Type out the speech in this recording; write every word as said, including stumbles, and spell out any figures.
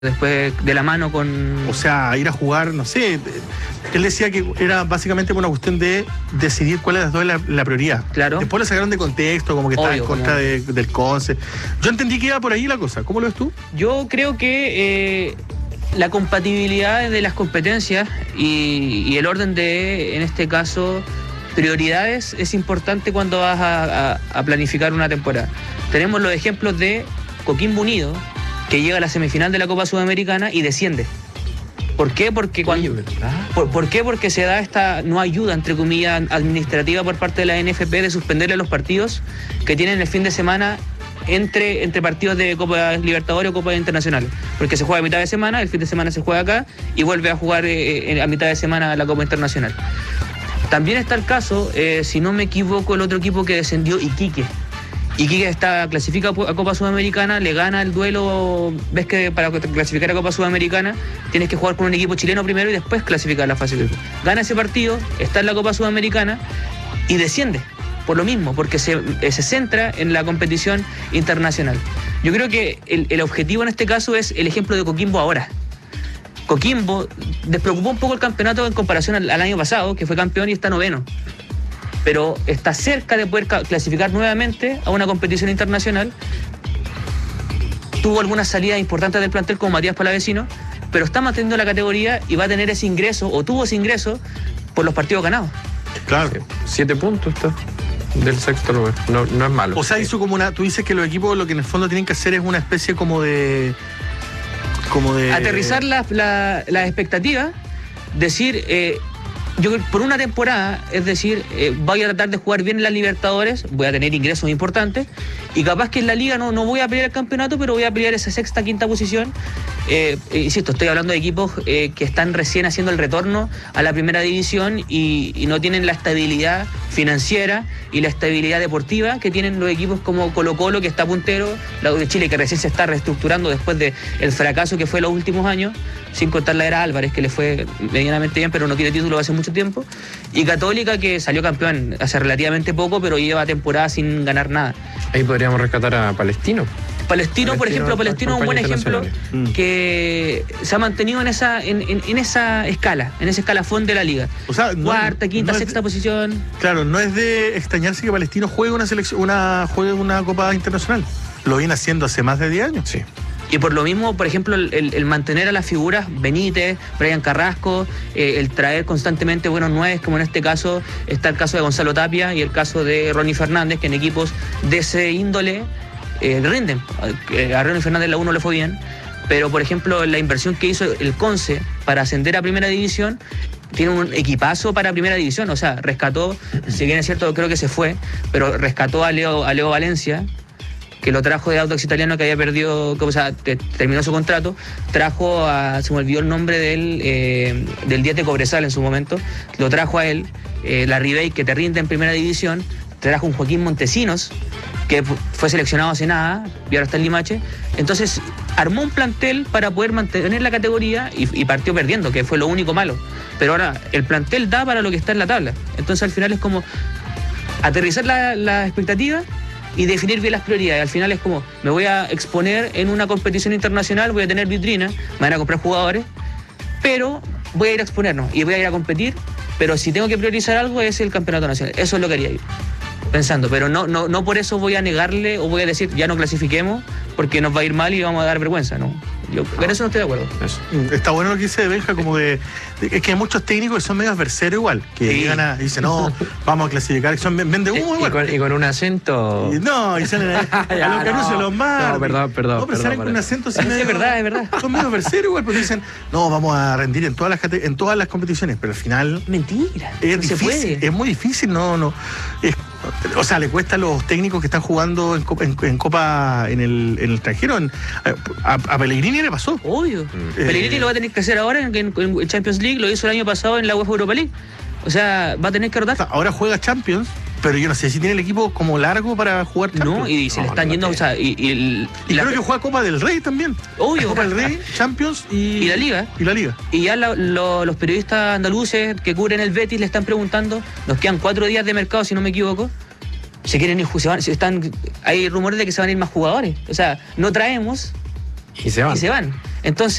después de la mano con... O sea, ir a jugar, no sé, él decía que era básicamente una cuestión de decidir cuál de las dos es la, la prioridad. Claro. Después lo sacaron de contexto, como que estaba Obvio, en contra como... de, del Conce. Yo entendí que iba por ahí la cosa. ¿Cómo lo ves tú? Yo creo que eh, la compatibilidad de las competencias y, y el orden de, en este caso, prioridades es importante cuando vas a, a, a planificar una temporada. Tenemos los ejemplos de Coquimbo Unido, que llega a la semifinal de la Copa Sudamericana y desciende. ¿Por qué? Porque cuando, Oye, ¿verdad? ¿por, ¿Por qué? Porque se da esta no ayuda, entre comillas, administrativa por parte de la N F P de suspenderle los partidos que tienen el fin de semana entre, entre partidos de Copa Libertadores o Copa Internacionales. Porque se juega a mitad de semana, el fin de semana se juega acá y vuelve a jugar eh, a mitad de semana la Copa Internacional. También está el caso, eh, si no me equivoco, el otro equipo que descendió, Iquique. Iquique está clasifica a Copa Sudamericana, le gana el duelo. Ves que para clasificar a Copa Sudamericana tienes que jugar con un equipo chileno primero y después clasificar la fase de grupo. Gana ese partido, está en la Copa Sudamericana y desciende por lo mismo, porque se, se centra en la competición internacional. Yo creo que el, el objetivo en este caso es el ejemplo de Coquimbo ahora. Coquimbo despreocupó un poco el campeonato en comparación al, al año pasado, que fue campeón y está noveno. Pero está cerca de poder clasificar nuevamente a una competición internacional. Tuvo algunas salidas importantes del plantel como Matías Palavecino, pero está manteniendo la categoría y va a tener ese ingreso, o tuvo ese ingreso, por los partidos ganados. Claro. Siete puntos está del sexto lugar. No, no es malo. O sea, hizo como una... Tú dices que los equipos lo que en el fondo tienen que hacer es una especie como de... Como de... Aterrizar las la, la expectativas, decir... Eh, Yo por una temporada, es decir, eh, voy a tratar de jugar bien en las Libertadores, voy a tener ingresos importantes y capaz que en la Liga no, no voy a pelear el campeonato, pero voy a pelear esa sexta, quinta posición. Eh, insisto, estoy hablando de equipos eh, que están recién haciendo el retorno a la primera división y, y no tienen la estabilidad financiera y la estabilidad deportiva que tienen los equipos como Colo-Colo, que está puntero, la U de Chile, que recién se está reestructurando después del fracaso que fue en los últimos años, sin contar la era Álvarez, que le fue medianamente bien, pero no tiene título hace mucho tiempo, y Católica, que salió campeón hace relativamente poco, pero lleva temporada sin ganar nada. Ahí podríamos rescatar a Palestino. Palestino, por ejemplo, Palestino es un buen ejemplo mm. que se ha mantenido en esa en, en, en esa escala, en ese escalafón de la liga. O sea, no, cuarta, quinta, no sexta de, posición. Claro, no es de extrañarse que Palestino juegue una selección, una juegue una Copa Internacional. Lo viene haciendo hace más de diez años. Sí. Y por lo mismo, por ejemplo, el, el mantener a las figuras, Benítez, Brian Carrasco, eh, el traer constantemente buenos nueves, como en este caso está el caso de Gonzalo Tapia y el caso de Ronnie Fernández, que en equipos de ese índole eh, rinden. A Ronnie Fernández la uno le fue bien, pero por ejemplo la inversión que hizo el Conce para ascender a Primera División, tiene un equipazo para Primera División, o sea, rescató, si bien es cierto, creo que se fue, pero rescató a Leo, a Leo Valencia, que lo trajo de Audax Italiano, que había perdido, que, o sea, te, terminó su contrato, trajo a, se me olvidó el nombre del, eh, del diez de Cobresal en su momento, lo trajo a él, eh, la Ribey, que te rinde en Primera División, trajo un Joaquín Montesinos, que fue seleccionado hace nada, y ahora está en Limache. Entonces, armó un plantel para poder mantener la categoría y, y partió perdiendo, que fue lo único malo. Pero ahora, el plantel da para lo que está en la tabla. Entonces, al final es como aterrizar la, la expectativa y definir bien las prioridades. Al final es como, me voy a exponer en una competición internacional, voy a tener vitrina, me van a comprar jugadores, pero voy a ir a exponernos y voy a ir a competir, pero si tengo que priorizar algo es el campeonato nacional. Eso es lo que haría ir pensando, pero no, no, no por eso voy a negarle o voy a decir ya no clasifiquemos porque nos va a ir mal y vamos a dar vergüenza, ¿no? Yo con eso no estoy de acuerdo. Eso. Está bueno lo que dice Benja, como de, de es que hay muchos técnicos que son medio adversarios igual, que Sí. llegan a, y dicen, no, vamos a clasificar, que son vende humo Y, igual. con, y con un acento. Y no, y salen a, a Ya, los Caruso, no. a los Mar. No, perdón, perdón, No, pero perdón, salen con perdón. un acento así Es medio- verdad, es verdad. Son medio adversarios igual, porque dicen, no, vamos a rendir en todas las cate- en todas las competiciones, pero al final Mentira, es no se difícil, puede. es muy difícil, no, no. Es, o sea, le cuesta a los técnicos que están jugando en Copa, en, en Copa en, el, en el extranjero. En, a, a Pellegrini le pasó. Obvio. Eh, Pellegrini lo va a tener que hacer ahora en, en, en Champions League, lo hizo el año pasado en la UEFA Europa League. O sea, va a tener que rotar. Ahora juega Champions, pero yo no sé si tiene el equipo como largo para jugar Champions. No, y se No, le están no yendo, tiene. o sea, y, y, el- Y la- creo que juega Copa del Rey también. Obvio. Copa del Rey, Champions y, Y la Liga. Y la Liga. Y ya la- lo- los periodistas andaluces que cubren el Betis le están preguntando, nos quedan cuatro días de mercado, si no me equivoco, se quieren ir, se van, se están, hay rumores de que se van a ir más jugadores. O sea, no traemos Y se van. y se van. Entonces,